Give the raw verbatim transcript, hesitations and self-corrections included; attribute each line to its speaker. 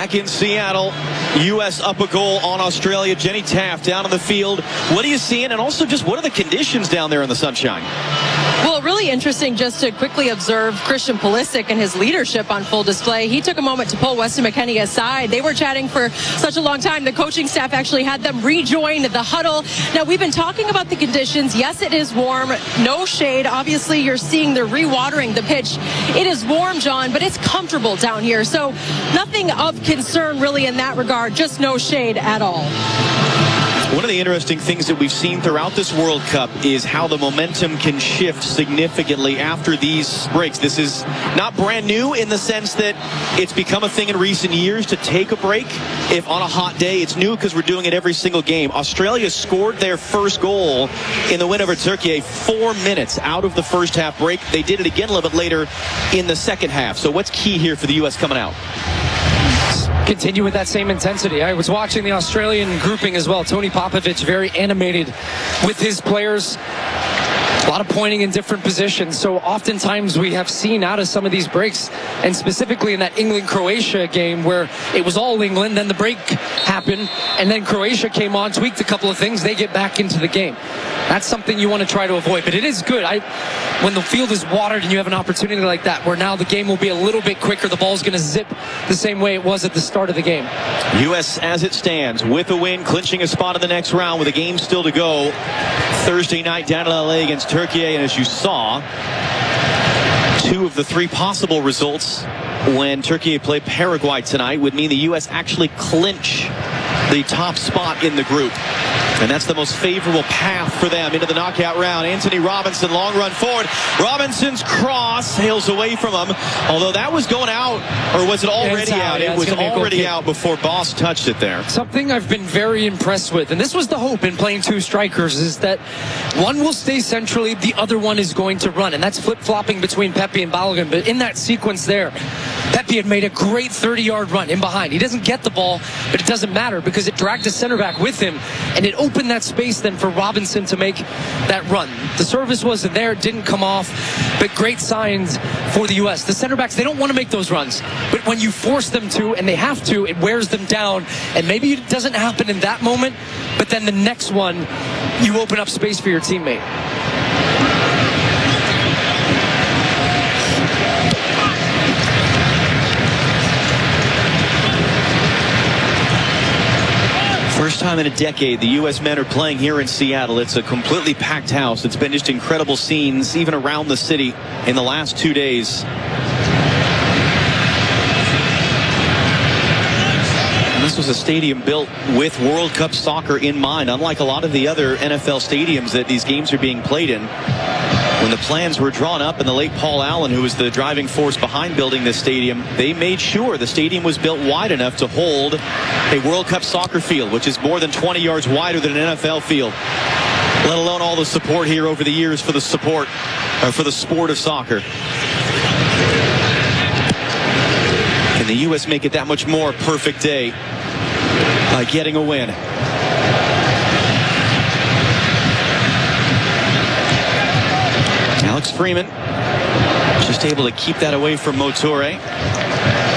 Speaker 1: Back in Seattle, U S up a goal on Australia. Jenny Taft down on the field. What are you seeing? And also just what are the conditions down there in the sunshine?
Speaker 2: Well, really interesting just to quickly observe Christian Pulisic and his leadership on full display. He took a moment to pull Weston McKennie aside. They were chatting for such a long time. The coaching staff actually had them rejoin the huddle. Now, we've been talking about the conditions. Yes, it is warm. No shade. Obviously, you're seeing they're rewatering the pitch. It is warm, John, but it's comfortable down here. So nothing of concern really in that regard. Just no shade at all.
Speaker 1: One of the interesting things that we've seen throughout this World Cup is how the momentum can shift significantly after these breaks. This is not brand new in the sense that it's become a thing in recent years to take a break if on a hot day. It's new because we're doing it every single game. Australia scored their first goal in the win over Turkey four minutes out of the first half break. They did it again a little bit later in the second half. So what's key here for the U S coming out?
Speaker 3: Continue with that same intensity. I was watching the Australian grouping as well. Tony Popovich very animated with his players. A lot of pointing in different positions. So oftentimes we have seen out of some of these breaks, and specifically in that England-Croatia game where it was all England, then the break happened, and then Croatia came on, tweaked a couple of things, they get back into the game. That's something you want to try to avoid. But it is good. I, when the field is watered and you have an opportunity like that, where now the game will be a little bit quicker, the ball's going to zip the same way it was at the start of the game.
Speaker 1: U S as it stands with a win, clinching a spot in the next round with a game still to go. Thursday night down in L A against Turkey, and as you saw, two of the three possible results when Turkey played Paraguay tonight would mean the U S actually clinch the top spot in the group. And that's the most favorable path for them into the knockout round. Anthony Robinson, long run forward. Robinson's cross sails away from him. Although that was going out, or was it already
Speaker 3: out?
Speaker 1: out?
Speaker 3: Yeah,
Speaker 1: it was already
Speaker 3: out
Speaker 1: out before Boss touched it there.
Speaker 3: Something I've been very impressed with, and this was the hope in playing two strikers, is that one will stay centrally, the other one is going to run. And that's flip-flopping between Pepi and Balogun. But in that sequence there, Pepi had made a great thirty-yard run in behind. He doesn't get the ball, but it doesn't matter because it dragged the center back with him, and it opened that space then for Robinson to make that run. The service wasn't there, it didn't come off, but great signs for the U S. The center backs, they don't want to make those runs, but when you force them to, and they have to, it wears them down, and maybe it doesn't happen in that moment, but then the next one, you open up space for your teammate.
Speaker 1: First time in a decade the U S men are playing here in Seattle. It's a completely packed house. It's been just incredible scenes even around the city in the last two days. And this was a stadium built with World Cup soccer in mind, unlike a lot of the other N F L stadiums that these games are being played in. When the plans were drawn up, and the late Paul Allen, who was the driving force behind building this stadium, they made sure the stadium was built wide enough to hold a World Cup soccer field, which is more than twenty yards wider than an N F L field, let alone all the support here over the years for the support, or for the sport of soccer. Can the U S make it that much more a perfect day by getting a win? Alex Freeman just able to keep that away from Motore.